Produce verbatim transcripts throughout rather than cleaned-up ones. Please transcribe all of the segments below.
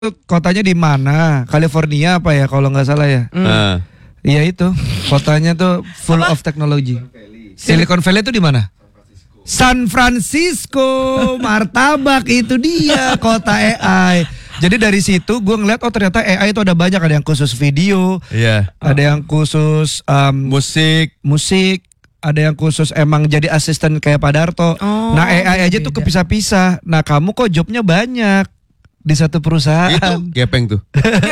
kotanya di mana? California apa ya kalau nggak salah ya? Hmm. Iya itu kotanya tuh full Apa? of technology. Silicon Valley itu di mana? San Francisco, martabak itu dia kota A I. Jadi dari situ gue ngeliat oh ternyata A I itu ada banyak, ada yang khusus video, Iya. ada yang khusus um, Musik. musik, ada yang khusus emang jadi asisten kayak Pak Darto. Oh, nah A I aja tuh beda. kepisah-pisah. Nah kamu kok jobnya banyak di satu perusahaan. Itu gepeng tuh.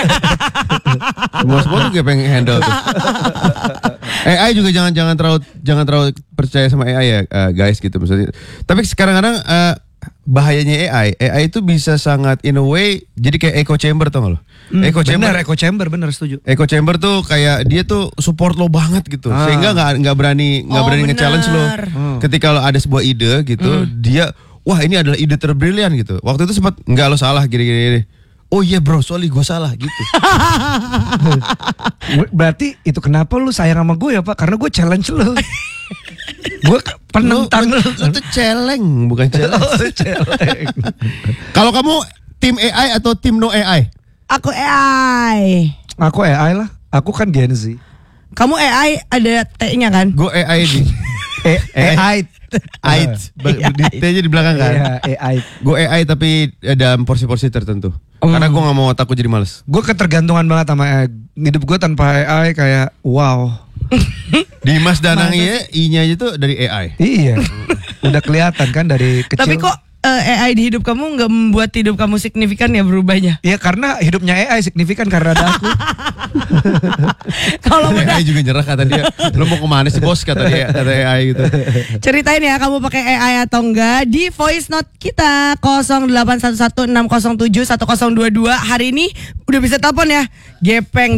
Semua semua tuh gepeng handle tuh. A I juga jangan jangan terlalu jangan terlalu percaya sama A I ya uh, guys gitu maksudnya. Tapi sekarang-kadang uh, bahayanya A I, A I itu bisa sangat in a way jadi kayak echo chamber tau gak lo? Hmm, echo chamber, bener, echo chamber bener setuju. echo chamber tuh kayak dia tuh support lo banget gitu, Ah. sehingga nggak nggak berani nggak Oh, berani bener. nge-challenge lo. Hmm. Ketika lo ada sebuah ide gitu, dia wah ini adalah ide terbrilian gitu. Waktu itu sempat nggak lo salah gini-gini. Oh iya bro, sorry gue salah gitu. Berarti itu kenapa lu sayang sama gue ya Pak? Karena gue challenge lu. Gue penentang lu. Lu tuh celeng, bukan challenge. Oh, challenge. Kalau kamu tim A I atau tim no A I? Aku A I. Aku A I lah. Aku kan Gen Z. Kamu A I ada T-nya kan? Gue A I di A I. A I. Di T-nya di belakang kan. Iya, A I. Gue A I tapi dalam porsi-porsi tertentu. Karena gue gak mau otak gue jadi males. Gue ketergantungan banget sama A I. Hidup gue tanpa A I kayak wow. Dimas Danang ya, I-nya aja tuh dari A I. Iya. Udah kelihatan kan dari kecil. Tapi kok eh, A I di hidup kamu nggak membuat hidup kamu signifikan ya berubahnya? Iya karena hidupnya A I signifikan karena ada aku. Kalau A udah I juga nyerah kata dia. Lo mau kemana sih bos kata dia, kata A I gitu. ceritain ya kamu pakai A I atau enggak di voice note kita nol delapan satu satu enam nol tujuh satu nol dua dua. Hari ini udah bisa telepon ya. Gepeng